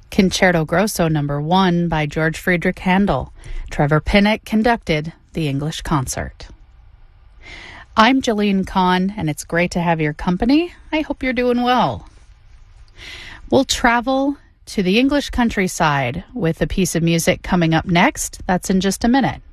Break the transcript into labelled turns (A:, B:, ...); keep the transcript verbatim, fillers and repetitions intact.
A: Concerto Grosso Number One by George Friedrich Handel. Trevor Pinnock conducted the English concert. I'm Jolene Kahn, and it's great to have your company. I hope you're doing well. We'll travel to the English countryside with a piece of music coming up next. That's in just a minute.